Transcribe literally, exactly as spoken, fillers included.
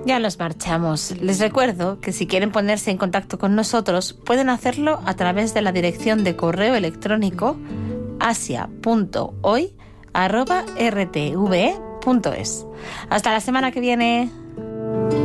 Ya nos marchamos. Les recuerdo que si quieren ponerse en contacto con nosotros, pueden hacerlo a través de la dirección de correo electrónico asia punto hoy arroba r t v e punto es. Hasta la semana que viene.